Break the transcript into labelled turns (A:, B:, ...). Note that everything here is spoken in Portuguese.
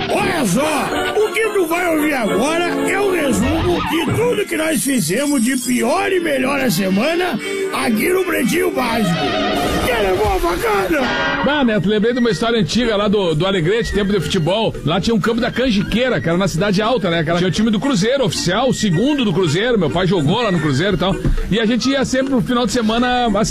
A: Olha só, o que tu vai ouvir agora é o resumo de tudo que nós fizemos de pior e melhor a semana aqui no Pretinho Básico. Que levou bacana?
B: Ah, Neto, lembrei de uma história antiga lá do Alegrete, tempo de futebol. Lá tinha um campo da Canjiqueira, que era na Cidade Alta, né? Tinha o time do Cruzeiro, oficial, o segundo do Cruzeiro. Meu pai jogou lá no Cruzeiro e tal. E a gente ia sempre no final de semana